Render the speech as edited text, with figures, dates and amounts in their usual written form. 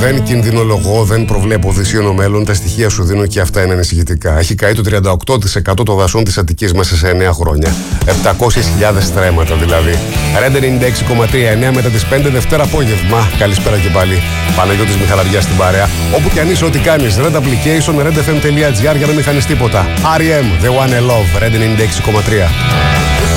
Δεν κινδυνολογώ, δεν προβλέπω δυσίωνο μέλλον. Τα στοιχεία σου δίνουν και αυτά είναι ανησυχητικά. Έχει καεί το 38% των δασών της Αττικής μέσα σε 9 χρόνια. 700.000 στρέμματα δηλαδή. Red 96,3, 9 μετά τις 5 Δευτέρα απόγευμα. Καλησπέρα και πάλι. Παναγιώτης Μιχαλαριάς στην παρέα. Όπου και αν είσαι, ό,τι κάνεις. Red Application, redfm.gr για να μην χάνεις τίποτα. R.E.M. The One I Love, Red 96,3.